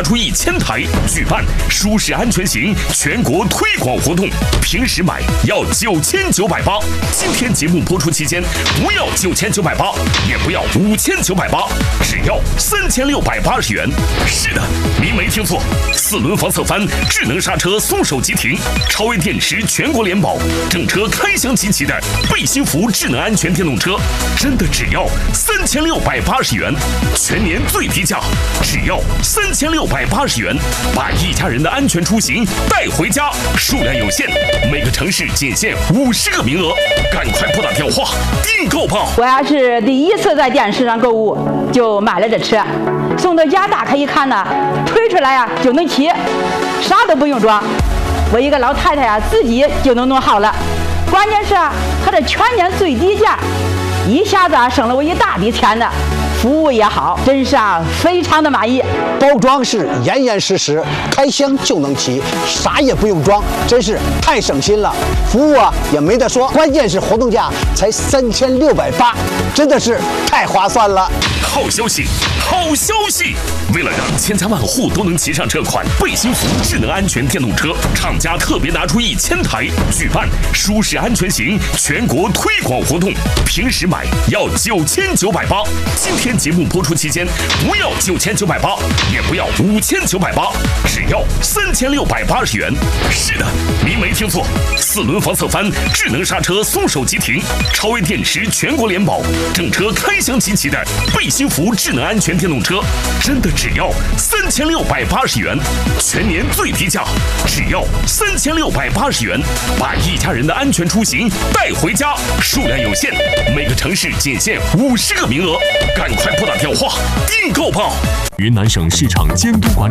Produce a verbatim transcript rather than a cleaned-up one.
拿出一千台，举办舒适安全型全国推广活动，平时买要九千九百八，今天节目播出期间不要九千九百八，也不要五千九百八，只要三千六百八十元。是的，您没听错，四轮防侧翻、智能刹车松手急停、超微电池全国联保，整车开箱集齐的贝辛福智能安全电动车，真的只要三千六百八十元，全年最低价，只要三千六百八十元，把一家人的安全出行带回家，数量有限，每个城市仅限五十个名额，赶快拨打电话订购吧！ 我要是第一次在电视上购物，就买了这车，送到家打开一看呢，推出来呀、啊、就能骑，啥都不用装，我一个老太太呀、啊、自己就能弄好了。关键是啊，它这全年最低价，一下子啊省了我一大笔钱呢。服务也好，真是啊，非常的满意。 包装是严严实实，开箱就能骑，啥也不用装，真是太省心了。服务啊也没得说，关键是活动价才三千六百八，真的是太划算了。 好消息，好消息！为了让千家万户都能骑上这款贝辛福智能安全电动车，厂家特别拿出一千台，举办舒适安全型全国推广活动，平时买要九千九百八，今天节目播出期间不要九千九百八，也不要五千九百八，只要三千六百八十元。是的，您没听错，四轮防侧翻、智能刹车松手急停、超微电池全国联保，整车开箱集齐的贝辛福智能安全电动车，真的只要三千六百八十元，全年最低价，只要三千六百八十元，把一家人的安全出行带回家，数量有限，每个城市仅限五十个名额，赶快拨打电话订购吧！ 云南省市场监督管理